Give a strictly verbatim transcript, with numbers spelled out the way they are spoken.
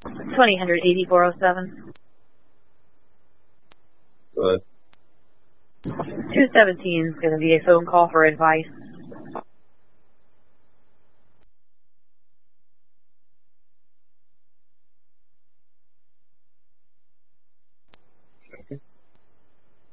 twenty eighty-four oh seven. Good. two seventeen is going to be a phone call for advice.